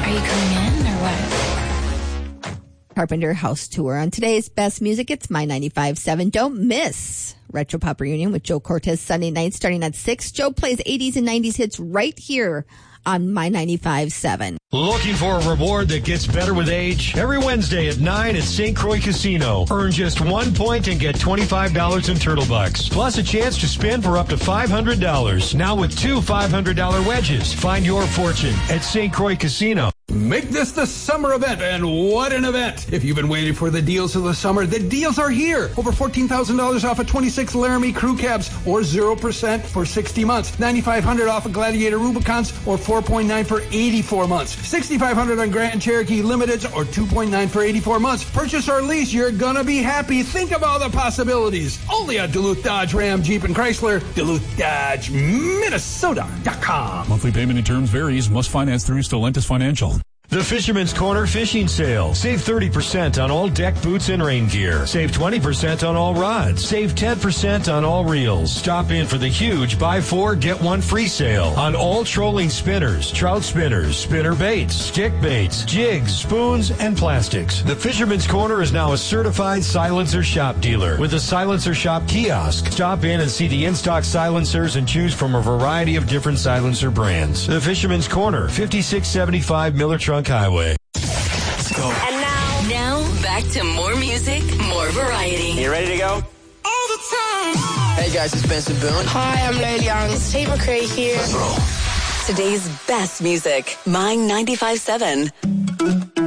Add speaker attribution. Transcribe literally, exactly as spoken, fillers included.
Speaker 1: Are you coming in or what?
Speaker 2: Carpenter House Tour. On today's Best Music, it's My ninety-five point seven. Don't miss Retro Pop Reunion with Joe Cortez Sunday night starting at six. Joe plays eighties and nineties hits right here on My ninety-five point seven.
Speaker 3: Looking for a reward that gets better with age? Every Wednesday at nine at Saint Croix Casino. Earn just one point and get twenty-five dollars in Turtle Bucks. Plus a chance to spin for up to five hundred dollars. Now with two five hundred dollars wedges. Find your fortune at Saint Croix Casino.
Speaker 4: Make this the summer event, and what an event! If you've been waiting for the deals of the summer, the deals are here. Over fourteen thousand dollars off of twenty-six Laramie crew cabs, or zero percent for sixty months. nine thousand five hundred dollars off of Gladiator Rubicons, or four point nine for eighty-four months. six thousand five hundred dollars on Grand Cherokee Limiteds, or two point nine for eighty-four months. Purchase or lease, you're gonna be happy. Think of all the possibilities. Only at Duluth Dodge Ram Jeep and Chrysler. Duluth Dodge Minnesota dot com.
Speaker 5: Monthly payment and terms varies. Must finance through Stellantis Financial.
Speaker 3: The Fisherman's Corner Fishing Sale. Save thirty percent on all deck boots and rain gear. Save twenty percent on all rods. Save ten percent on all reels. Stop in for the huge buy four, get one free sale on all trolling spinners, trout spinners, spinner baits, stick baits, jigs, spoons, and plastics. The Fisherman's Corner is now a certified silencer shop dealer with a silencer shop kiosk. Stop in and see the in-stock silencers and choose from a variety of different silencer brands. The Fisherman's Corner, fifty-six seventy-five Miller Trunk Highway.
Speaker 6: Let's go. And now, now back to more music, more variety.
Speaker 7: You ready to go?
Speaker 6: All the time.
Speaker 7: Hey guys, it's Benson Boone.
Speaker 8: Hi, I'm Lil Young. It's Tate McRae here.
Speaker 7: Let's roll.
Speaker 6: Today's best music, My ninety-five point seven.